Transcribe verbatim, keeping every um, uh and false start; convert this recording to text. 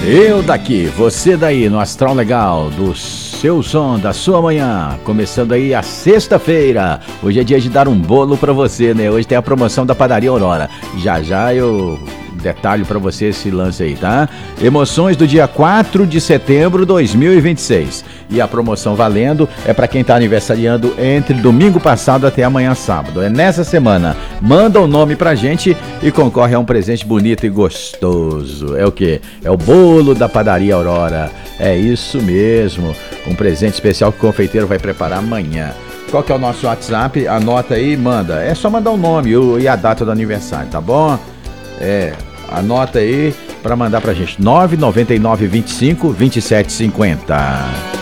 Eu daqui, você daí, no Astral Legal, do seu som, da sua manhã. Começando aí a sexta-feira. Hoje é dia de dar um bolo pra você, né? Hoje tem a promoção da Padaria Aurora. Já já eu detalho pra você esse lance aí, tá? Emoções do dia quatro de setembro de dois mil e vinte e seis. E a promoção valendo é pra quem tá aniversariando entre domingo passado até amanhã sábado. É nessa semana. Manda o nome pra gente e concorre a um presente bonito e gostoso. É o quê? É o bolo da Padaria Aurora. É isso mesmo. Um presente especial que o confeiteiro vai preparar amanhã. Qual que é o nosso WhatsApp? Anota aí, manda. É só mandar o nome e a data do aniversário, tá bom? É, anota aí pra mandar pra gente. nove nove nove, vinte e cinco, vinte e sete, cinquenta.